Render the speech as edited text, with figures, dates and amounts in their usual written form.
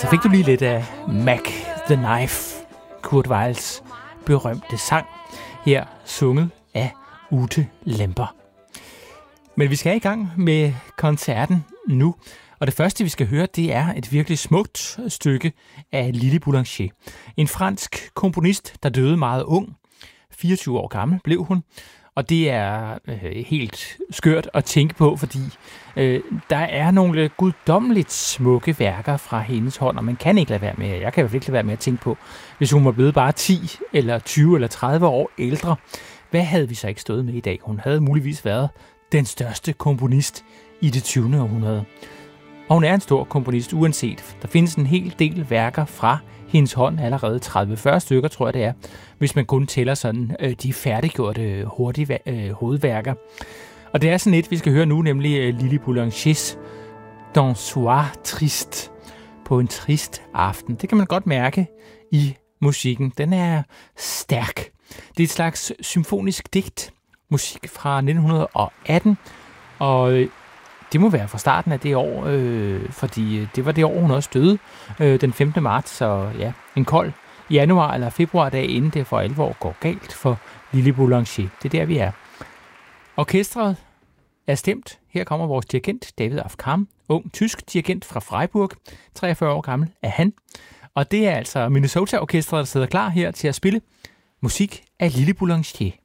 Så fik du lige lidt af Mac the Knife, Kurt Weils berømte sang, her sunget af Ute Lemper. Men vi skal i gang med koncerten nu, og det første vi skal høre, det er et virkelig smukt stykke af Lili Boulanger. En fransk komponist, der døde meget ung. 24 år gammel blev hun. Og det er helt skørt at tænke på, fordi der er nogle guddommeligt smukke værker fra hendes hånd, og man kan ikke lade være med, jeg kan i hvert fald ikke lade være med at tænke på, hvis hun var blevet bare 10 eller 20 eller 30 år ældre, hvad havde vi så ikke stået med i dag? Hun havde muligvis været den største komponist i det 20. århundrede. Og hun er en stor komponist uanset. Der findes en hel del værker fra hendes hånd, allerede 30-40 stykker, tror jeg det er, hvis man kun tæller sådan de færdiggjorte hovedværker. Og det er sådan et, vi skal høre nu, nemlig Lili Boulangers D'un soir triste, på en trist aften. Det kan man godt mærke i musikken. Den er stærk. Det er et slags symfonisk digt, musik fra 1918, og det må være fra starten af det år, fordi det var det år, hun også døde, den 15. marts, så ja, en kold januar eller februardag, inden det for alvor går galt for Lili Boulanger. Det er der, vi er. Orkestret er stemt. Her kommer vores dirigent, David Afkam, ung tysk dirigent fra Freiburg, 43 år gammel er han. Og det er altså Minnesota-orkestret, der sidder klar her til at spille musik af Lili Boulanger.